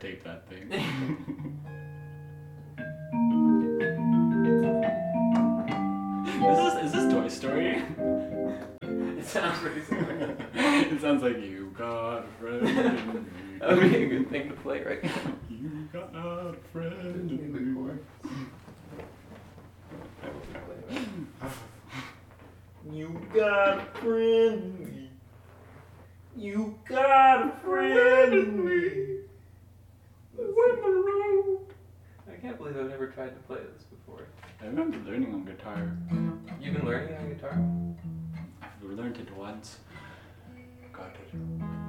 take that thing. Is this Toy Story? It sounds pretty similar. It sounds like you got a friend in me. That would be a good thing to play right now. You got a friend in me. You got a friend in me. You got a friend in me. I can't believe I've never tried to play this before. I remember learning on guitar. You've been learning on guitar? I've learned it once. Got it.